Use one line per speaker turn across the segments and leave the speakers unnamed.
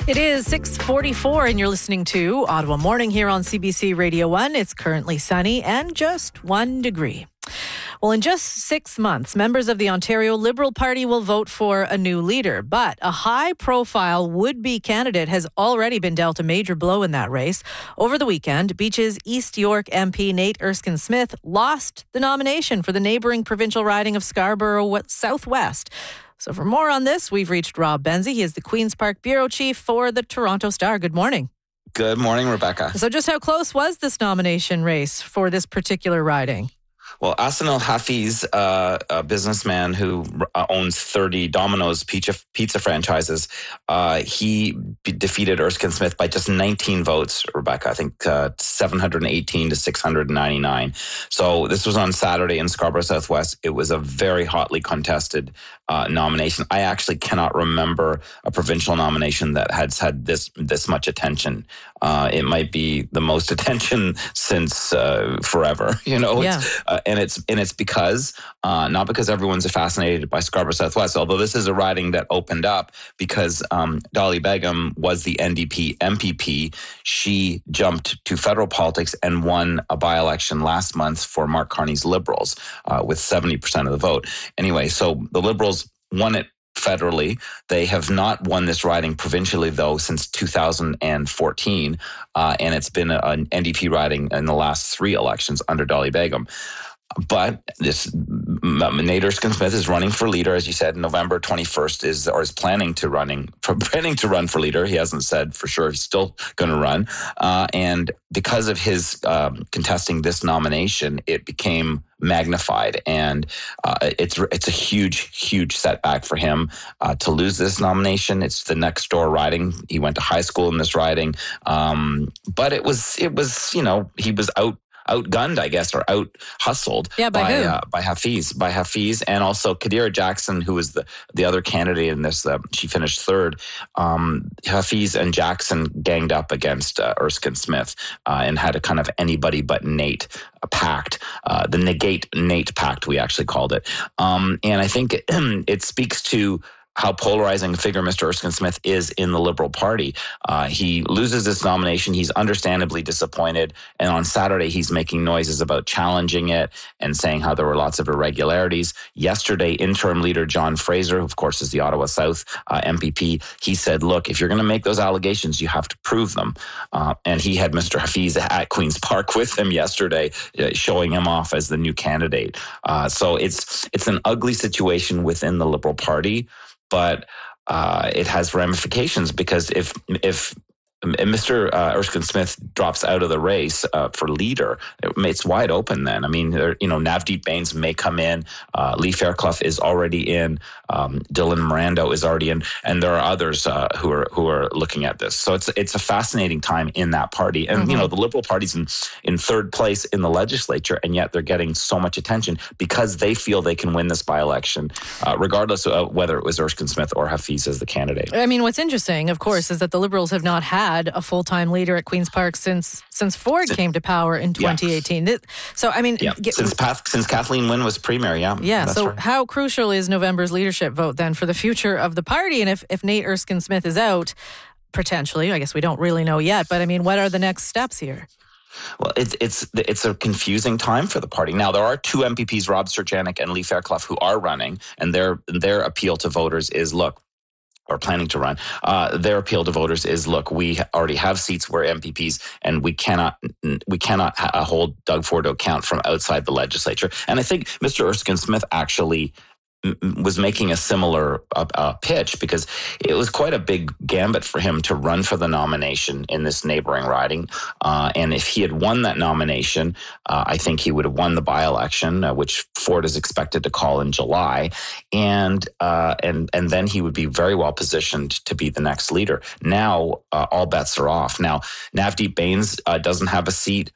It is 6:44 and you're listening to Ottawa Morning here on CBC Radio 1. It's currently sunny and just 1 degree. Well, in just 6 months, members of the Ontario Liberal Party will vote for a new leader. But a high-profile would-be candidate has already been dealt a major blow in that race. Over the weekend, Beach's East York MP Nate Erskine-Smith lost the nomination for the neighbouring provincial riding of Scarborough Southwest. So for more on this, we've reached Rob Benzie. He is the Queen's Park Bureau Chief for the Toronto Star. Good morning.
Good morning, Rebecca.
So just how close was this nomination race for this particular riding?
Well, Asan El-Hafiz, a businessman who owns 30 Domino's pizza franchises, he defeated Erskine-Smith by just 19 votes, Rebecca. I think 718 to 699. So this was on Saturday in Scarborough Southwest. It was a very hotly contested nomination. I actually cannot remember a provincial nomination that has had this much attention. It might be the most attention since forever. You know,
yeah.
It's because not because everyone's fascinated by Scarborough Southwest, although this is a riding that opened up because Dolly Begum was the NDP MPP. She jumped to federal politics and won a by-election last month for Mark Carney's Liberals with 70% of the vote. Anyway, so the Liberals won it federally. They have not won this riding provincially, though, since 2014. And it's been an NDP riding in the last 3 elections under Dolly Begum. But this Nate Erskine-Smith is running for leader, as you said. November 21st is planning to run for leader. He hasn't said for sure if he's still going to run. And because of his contesting this nomination, it became magnified, and it's a huge setback for him to lose this nomination. It's the next door riding. He went to high school in this riding, but it was he was outgunned, I guess, or out hustled by Hafiz, and also Kadira Jackson, who was the other candidate in this. She finished third. Hafiz and Jackson ganged up against Erskine-Smith and had a kind of anybody but Nate pact, the negate Nate pact, we actually called it. And I think it speaks to how polarizing a figure Mr. Erskine-Smith is in the Liberal Party. He loses this nomination. He's understandably disappointed. And on Saturday, he's making noises about challenging it and saying how there were lots of irregularities. Yesterday, interim leader John Fraser, who of course is the Ottawa South MPP, he said, look, if you're going to make those allegations, you have to prove them. And he had Mr. Hafiz at Queen's Park with him yesterday, showing him off as the new candidate. So it's an ugly situation within the Liberal Party. But it has ramifications because if Mr. Erskine-Smith drops out of the race for leader, it's wide open then. I mean, Navdeep Bains may come in. Lee Fairclough is already in. Dylan Miranda is already in. And there are others who are looking at this. So it's a fascinating time in that party. And, the Liberal Party's in third place in the legislature, and yet they're getting so much attention because they feel they can win this by-election, regardless of whether it was Erskine-Smith or Hafiz as the candidate.
I mean, what's interesting, of course, is that the Liberals have not had a full-time leader at Queen's Park since Ford came to power in 2018. Yeah. So, I mean... Yeah.
Since Kathleen Wynne was premier,
Yeah, so right. How crucial is November's leadership vote then for the future of the party? And if Nate Erskine-Smith is out, potentially, I guess we don't really know yet, but I mean, what are the next steps here?
Well, it's a confusing time for the party. Now, there are 2 MPPs, Rob Serjanik and Lee Fairclough, who are running, and their appeal to voters is, look, or planning to run, their appeal to voters is, look, we already have seats where MPPs, and we cannot hold Doug Ford to account from outside the legislature. And I think Mr. Erskine-Smith actually was making a similar pitch, because it was quite a big gambit for him to run for the nomination in this neighboring riding. And if he had won that nomination, I think he would have won the by-election, which Ford is expected to call in July. And then he would be very well positioned to be the next leader. Now, all bets are off. Now, Navdeep Bains doesn't have a seat.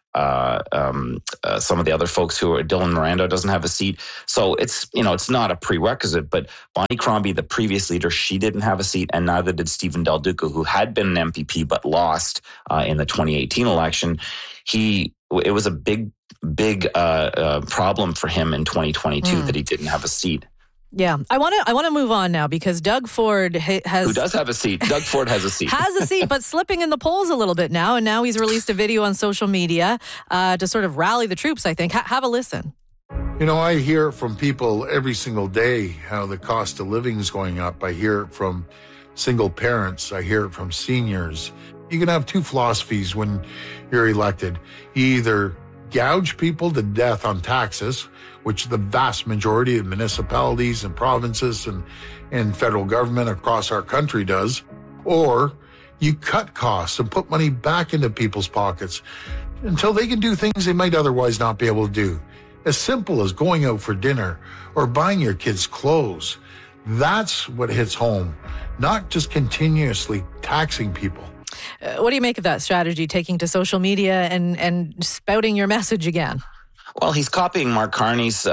Some of the other folks Dylan Miranda doesn't have a seat. So it's not a prerequisite, but Bonnie Crombie, the previous leader, she didn't have a seat, and neither did Stephen Del Duca, who had been an MPP but lost in the 2018 election. It was a big problem for him in 2022 that he didn't have a seat.
Yeah. I want to move on now because Doug Ford has...
Who does have a seat. Doug Ford has a seat.
Has a seat, but slipping in the polls a little bit now. And now he's released a video on social media to sort of rally the troops, I think. Have a listen.
You know, I hear from people every single day how the cost of living is going up. I hear it from single parents. I hear it from seniors. You can have two philosophies when you're elected. You either gouge people to death on taxes, which the vast majority of municipalities and provinces and federal government across our country does, or you cut costs and put money back into people's pockets until they can do things they might otherwise not be able to do. As simple as going out for dinner or buying your kids clothes. That's what hits home, not just continuously taxing people.
What do you make of that strategy, taking to social media and spouting your message again?
Well, he's copying Mark Carney's,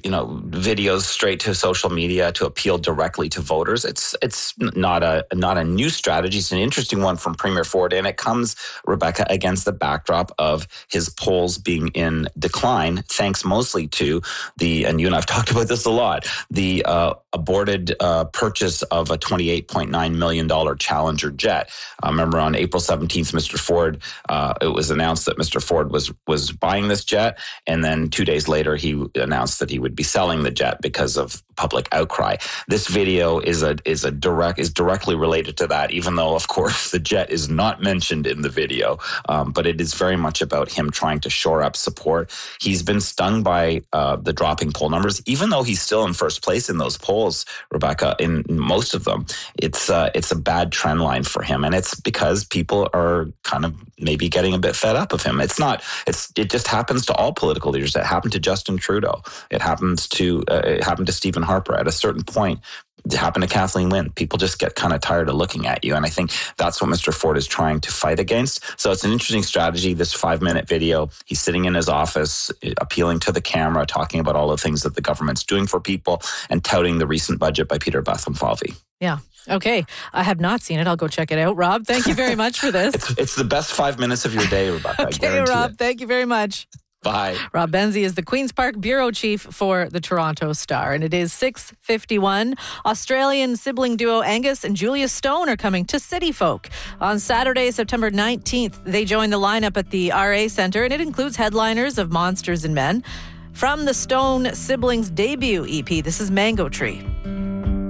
videos straight to social media to appeal directly to voters. It's not a new strategy. It's an interesting one from Premier Ford, and it comes, Rebecca, against the backdrop of his polls being in decline, thanks mostly to and you and I've talked about this a lot, the aborted purchase of a $28.9 million Challenger jet. Remember on April 17th, Mr. Ford, it was announced that Mr. Ford was buying this jet, and then 2 days later, he announced that he would be selling the jet because of public outcry. This video is directly related to that, even though, of course, the jet is not mentioned in the video. But it is very much about him trying to shore up support. He's been stung by the dropping poll numbers, even though he's still in first place in those polls, Rebecca. In most of them, it's a bad trend line for him, and it's because people are kind of maybe getting a bit fed up of him. It just happens to all political leaders. It happened to Justin Trudeau. It happened to Stephen Harper. At a certain point, it happened to Kathleen Wynne. People just get kind of tired of looking at you. And I think that's what Mr. Ford is trying to fight against. So it's an interesting strategy, this 5-minute video. He's sitting in his office, appealing to the camera, talking about all the things that the government's doing for people and touting the recent budget by Peter Bethlenfalvy.
Yeah. Okay. I have not seen it. I'll go check it out. Rob, thank you very much for this.
It's the best 5 minutes of your day, Rebecca.
Okay, Rob, thank you very much.
Bye.
Rob Benzie is the Queen's Park Bureau Chief for the Toronto Star. And it is 6:51. Australian sibling duo Angus and Julia Stone are coming to City Folk. On Saturday, September 19th, they join the lineup at the RA Centre, and it includes headliners of Monsters and Men. From the Stone siblings' debut EP, this is Mango Tree.